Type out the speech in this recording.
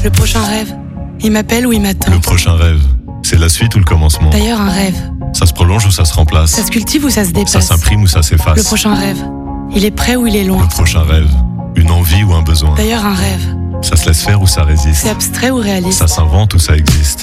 Le prochain rêve, il m'appelle ou il m'attend. Le prochain rêve, c'est la suite ou le commencement. D'ailleurs, un rêve, Ça se prolonge ou ça se remplace. ça se cultive ou ça se Ça dépasse. s'imprime ou ça s'efface. Le prochain rêve, il est près ou il est loin. Le prochain rêve, une envie ou un besoin. D'ailleurs, un rêve, Ça se laisse faire ou ça résiste. c'est abstrait ou réaliste. Ça s'invente ou ça existe.